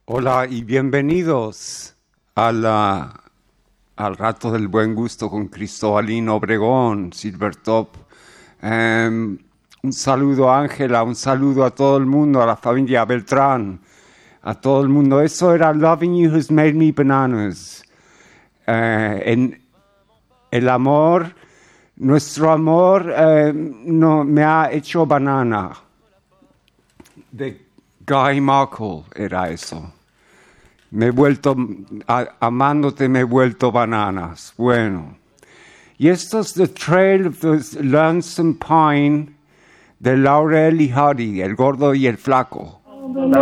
Hola y bienvenidos al Rato del Buen Gusto con Cristobalino Obregón, Silvertop. Un saludo a Ángela, un saludo a todo el mundo, a la familia Beltrán, a todo el mundo. Eso era Loving You Has Made Me Bananas. En el amor, nuestro amor no, me ha hecho banana. De Guy Markle era eso. Me he vuelto, amándote me he vuelto bananas. Bueno. Y esto es The Trail of the Lonesome Pine de Laurel y Hardy, el gordo y el flaco. The